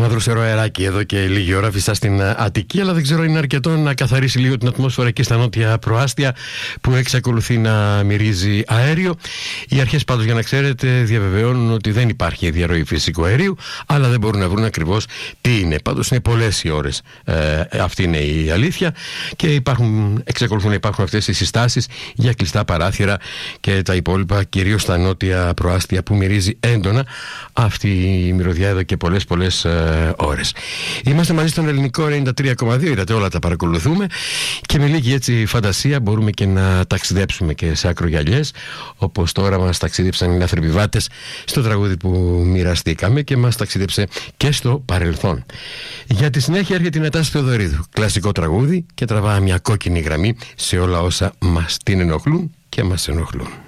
δροσερό αεράκι εδώ και λίγη ώρα φυσά στην Αττική, αλλά δεν ξέρω αν είναι αρκετό να καθαρίσει λίγο την ατμόσφαιρα και στα νότια προάστια που εξακολουθεί να μυρίζει αέριο. Οι αρχές πάντως, για να ξέρετε, διαβεβαιώνουν ότι δεν υπάρχει διαρροή φυσικού αερίου, αλλά δεν μπορούν να βρουν ακριβώς τι είναι. Πάντως είναι πολλές οι ώρες, αυτή είναι η αλήθεια, και εξακολουθούν να υπάρχουν αυτές οι συστάσεις για κλειστά παράθυρα και τα υπόλοιπα, κυρίως στα νότια προάστια που μυρίζει έντονα αυτή η μυρωδιά εδώ και πολλές ώρες. Είμαστε μαζί στον Ελληνικό 93,2, είδατε, όλα τα παρακολουθούμε και με λίγη έτσι φαντασία μπορούμε και να ταξιδέψουμε και σε ακρογιαλιές, όπως τώρα μας ταξίδεψαν οι λαθρεπιβάτες στο τραγούδι που μοιραστήκαμε και μας ταξίδεψε και στο παρελθόν. Για τη συνέχεια έρχεται η Νατάσα Θεοδωρίδου, κλασικό τραγούδι, και τραβά μια κόκκινη γραμμή σε όλα όσα μας την ενοχλούν και μας ενοχλούν.